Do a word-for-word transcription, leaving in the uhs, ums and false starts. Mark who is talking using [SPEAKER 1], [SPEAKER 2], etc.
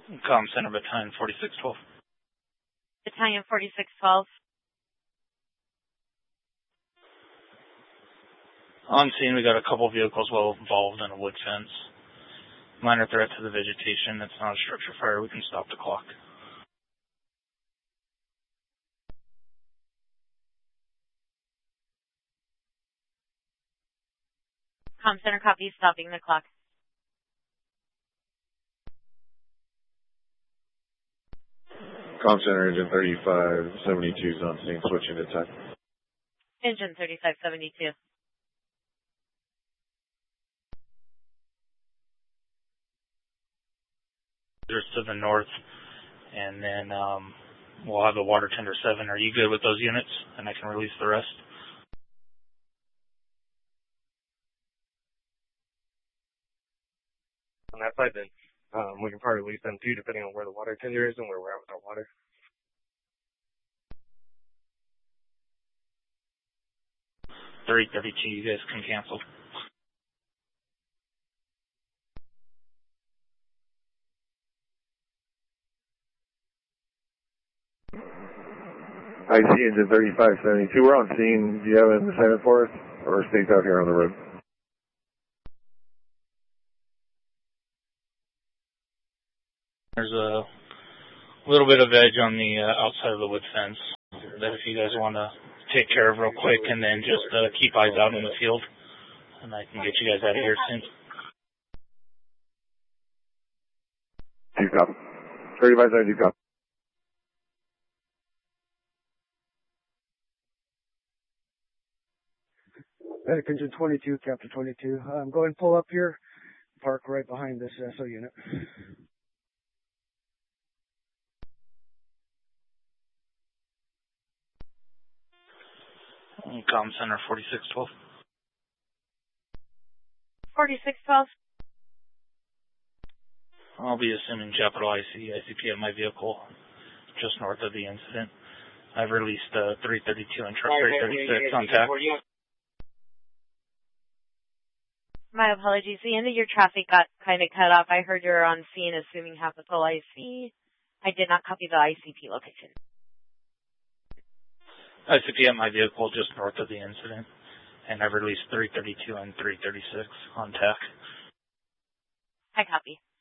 [SPEAKER 1] Com Center, Battalion forty-six twelve.
[SPEAKER 2] Battalion forty-six twelve.
[SPEAKER 1] On scene, we got a couple vehicles well involved in a wood fence. Minor threat to the vegetation. It's not a structure fire. We can stop the clock.
[SPEAKER 2] Com Center, copy. Stopping the clock.
[SPEAKER 3] Com Center, Engine thirty-five seventy-two is on scene, switching to tech.
[SPEAKER 2] Engine thirty-five seventy-two.
[SPEAKER 1] Just to the north, and then um, we'll have a water tender seven. Are you good with those units? And I can release the rest.
[SPEAKER 4] On that side, then um, we can probably release them too, depending on where the water tender is and where we're at with our water.
[SPEAKER 1] three thirty-two, you guys can cancel.
[SPEAKER 3] I C Engine thirty-five seventy-two, we're on scene. Do you have an assignment for us, or stays out here on the road?
[SPEAKER 1] There's a little bit of edge on the uh, outside of the wood fence that if you guys want to take care of real quick, and then just uh, keep eyes out in the field, and I can get you guys out of here soon.
[SPEAKER 3] Two copy. thirty-five seventy-two copy.
[SPEAKER 5] Medic Engine twenty-two, Captain twenty-two. I'm going to pull up here, park right behind this S O unit.
[SPEAKER 1] Com Center forty-six twelve.
[SPEAKER 2] forty-six twelve.
[SPEAKER 1] I'll be assuming Capital I C, I C P at my vehicle just north of the incident. I've released uh, three thirty-two and truck three thirty-six on tack.
[SPEAKER 2] My apologies. The end of your traffic got kind of cut off. I heard you're on scene, assuming Capital I C. I did not copy the I C P location.
[SPEAKER 1] I C P at my vehicle just north of the incident, and I've released three thirty-two and three thirty-six on tack.
[SPEAKER 2] I copy.